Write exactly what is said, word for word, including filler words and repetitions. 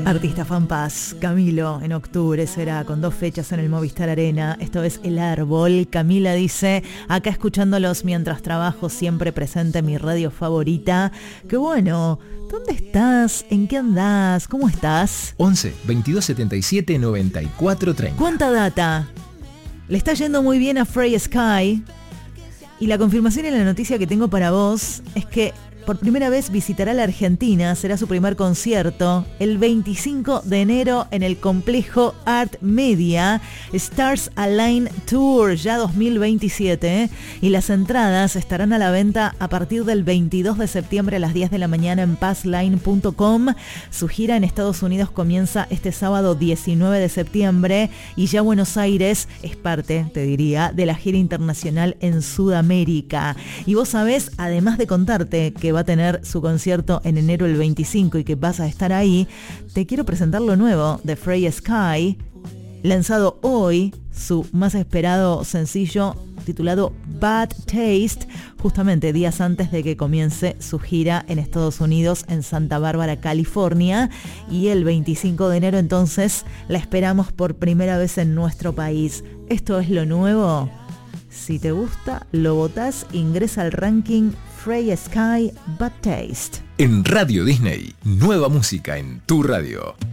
Artista Fanpaz, Camilo, en octubre será con dos fechas en el Movistar Arena. Esto es El Árbol. Camila dice, acá escuchándolos mientras trabajo, siempre presente mi radio favorita. Qué bueno. ¿Dónde estás? ¿En qué andás? ¿Cómo estás? once, veintidós setenta y siete, noventa y cuatro treinta. ¿Cuánta data? Le está yendo muy bien a Frey Sky. Y la confirmación en la noticia que tengo para vos es que por primera vez visitará la Argentina, será su primer concierto el veinticinco de enero en el complejo Art Media Stars Align Tour, ya dos mil veintisiete, ¿eh? Y las entradas estarán a la venta a partir del veintidós de septiembre a las diez de la mañana en passline punto com. Su gira en Estados Unidos comienza este sábado diecinueve de septiembre y ya Buenos Aires es parte, te diría, de la gira internacional en Sudamérica. Y vos sabés, además de contarte que va a tener su concierto en enero el veinticinco y que vas a estar ahí, te quiero presentar lo nuevo de Frey Sky, lanzado hoy, su más esperado sencillo titulado Bad Taste, justamente días antes de que comience su gira en Estados Unidos, en Santa Bárbara, California, y el veinticinco de enero entonces la esperamos por primera vez en nuestro país. Esto es lo nuevo. Si te gusta, lo votás, ingresa al ranking Frey Sky, Bad Taste. En Radio Disney, nueva música en tu radio.